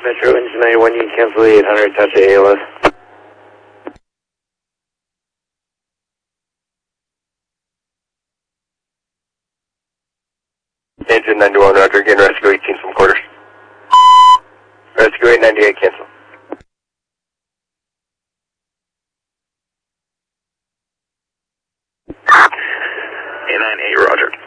Metro Engine 91, you can cancel the 800, touch the ALS. Engine 91, Roger, again, rescue 18 from quarters. Rescue 898, cancel. A98, Roger.